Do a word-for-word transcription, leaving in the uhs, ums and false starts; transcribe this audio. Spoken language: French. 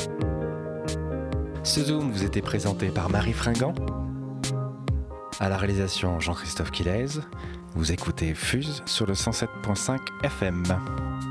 Ce Zoom vous était présenté par Marie Fringant. À la réalisation Jean-Christophe Quilez. Vous écoutez Fuse sur le cent sept virgule cinq F M.